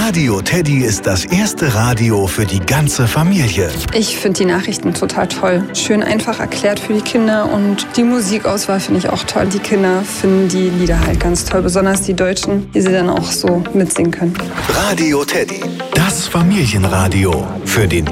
Radio Teddy ist das erste Radio für die ganze Familie. Ich finde die Nachrichten total toll. Schön einfach erklärt für die Kinder und die Musikauswahl finde ich auch toll. Die Kinder finden die Lieder halt ganz toll, besonders die Deutschen, die sie dann auch so mitsingen können. Radio Teddy, das Familienradio für den